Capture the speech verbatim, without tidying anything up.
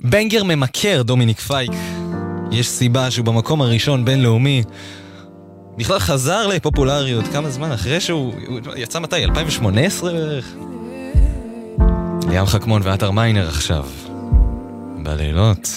בנגר ממכר, דומיניק פייק. יש סיבה שהוא במקום הראשון בינלאומי. בכלל חזר לפופולריות כמה זמן אחרי שהוא יצא מתי? אלפיים ושמונה עשרה בערך? ליאם חכמון ועטר מיינר עכשיו בלילות.